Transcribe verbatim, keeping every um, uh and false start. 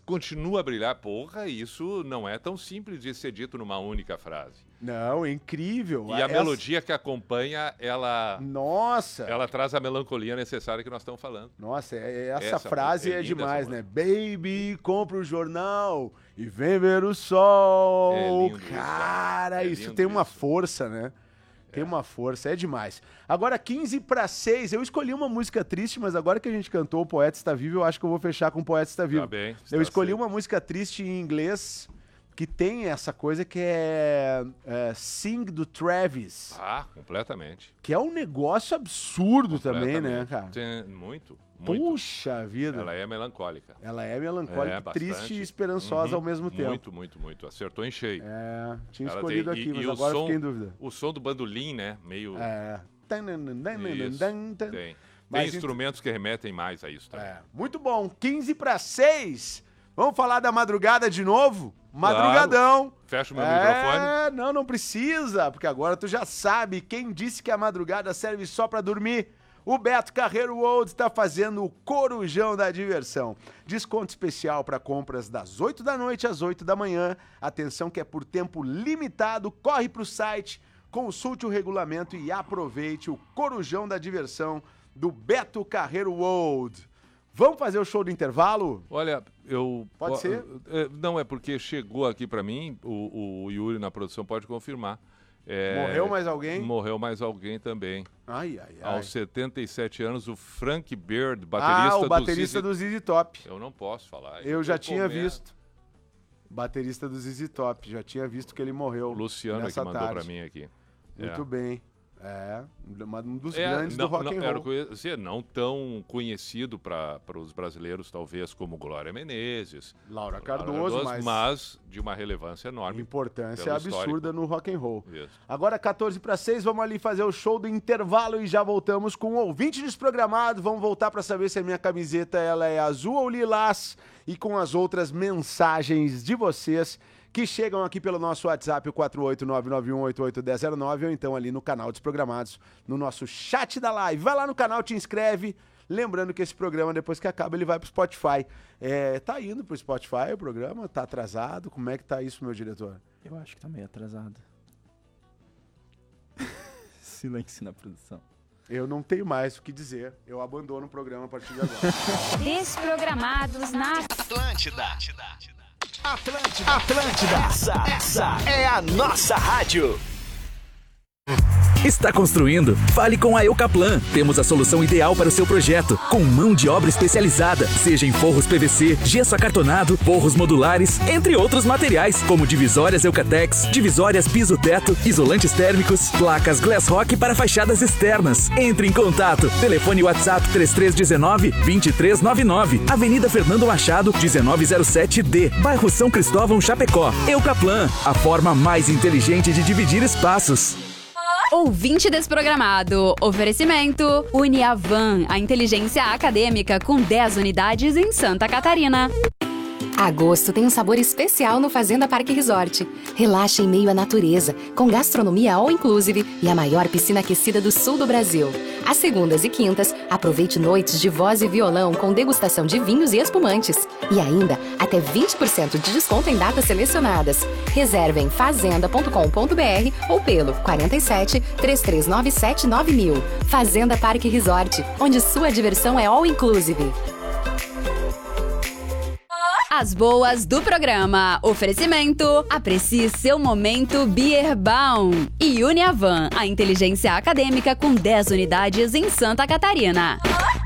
continua a brilhar. Porra, isso não é tão simples de ser dito numa única frase. Não, é incrível. E a Essa... melodia que acompanha, ela... Nossa! Ela traz a melancolia necessária que nós estamos falando. Nossa, é, essa, essa frase é, é demais, né? Baby, compra o jornal e vem ver o sol. É lindo Cara, isso, é isso tem uma isso. força, né? Tem é. uma força, é demais. Agora, quinze para seis, eu escolhi uma música triste, mas agora que a gente cantou O Poeta Está Vivo, eu acho que eu vou fechar com O Poeta Está Vivo. Tá bem, eu escolhi certo. uma música triste em inglês, que tem essa coisa que é, é Sing, do Travis. Ah, completamente. Que é um negócio absurdo também, né, cara? Tem muito, muito. Puxa vida. Ela é melancólica. Ela é melancólica, é, triste e esperançosa uhum. ao mesmo tempo. Muito, muito, muito. Acertou em cheio. É, tinha Ela escolhido tem, aqui, e, mas e agora som, fiquei em dúvida. O som do bandolim, né? Meio... É. Isso, tem. Tem mas instrumentos ent... que remetem mais a isso também. É. Muito bom. quinze para seis. Vamos falar da madrugada de novo? Madrugadão. Claro. Fecha o meu é, microfone. Não, não precisa, porque agora tu já sabe. Quem disse que a madrugada serve só pra dormir? O Beto Carreiro World está fazendo o Corujão da Diversão. Desconto especial para compras das oito da noite às oito da manhã. Atenção que é por tempo limitado. Corre pro site, consulte o regulamento e aproveite o Corujão da Diversão do Beto Carreiro World. Vamos fazer o show do intervalo? Olha, eu... Pode ser? Não, é porque chegou aqui para mim, o, o Yuri na produção pode confirmar. É, morreu mais alguém? Morreu mais alguém também. Ai, ai, ai. Aos setenta e sete anos, o Frank Beard, baterista, ah, o baterista do Z Z Top. Eu não posso falar. Eu já tinha comer. visto. Baterista do Z Z Top. Já tinha visto que ele morreu. O Luciano é que mandou para mim aqui. Muito é. bem. É, um dos é, grandes não, do rock não, and roll. Era, dizer, não tão conhecido para os brasileiros, talvez, como Glória Menezes, Laura Cardoso, Laura Cardoso mas... mas de uma relevância enorme. Importância absurda histórico. No rock and roll. Isso. Agora, quatorze para seis, vamos ali fazer o show do intervalo e já voltamos com o ouvinte desprogramado. Vamos voltar para saber se a minha camiseta ela é azul ou lilás e com as outras mensagens de vocês que chegam aqui pelo nosso WhatsApp, o quatro oito nove nove um oito oito um zero zero nove, ou então ali no canal Desprogramados, no nosso chat da live. Vai lá no canal, te inscreve. Lembrando que esse programa, depois que acaba, ele vai pro Spotify. É, tá indo pro Spotify o programa? Tá atrasado? Como é que tá isso, meu diretor? Eu acho que tá meio atrasado. Silêncio na produção. Eu não tenho mais o que dizer. Eu abandono o programa a partir de agora. Desprogramados na Atlântida. Atlântida. Atlântida. Essa, essa é a nossa rádio. Está construindo? Fale com a Eucaplan. Temos a solução ideal para o seu projeto, com mão de obra especializada, seja em forros P V C, gesso acartonado, forros modulares, entre outros materiais, como divisórias Eucatex, divisórias piso-teto, isolantes térmicos, placas Glassrock para fachadas externas. Entre em contato. Telefone WhatsApp três três um nove, dois três nove nove, Avenida Fernando Machado, dezenove zero sete D, bairro São Cristóvão, Chapecó. Eucaplan, a forma mais inteligente de dividir espaços. Ouvinte desprogramado. Oferecimento Uniavan, a inteligência acadêmica com dez unidades em Santa Catarina. Agosto tem um sabor especial no Fazenda Parque Resort. Relaxe em meio à natureza, com gastronomia all inclusive e a maior piscina aquecida do sul do Brasil. Às segundas e quintas, aproveite noites de voz e violão com degustação de vinhos e espumantes. E ainda, até vinte por cento de desconto em datas selecionadas. Reserve em fazenda ponto com ponto br ou pelo quarenta e sete, três três nove sete, nove mil. Fazenda Parque Resort, onde sua diversão é all inclusive. As boas do programa. Oferecimento. Aprecie seu momento Beerbaum. E Uniavan, a inteligência acadêmica com dez unidades em Santa Catarina.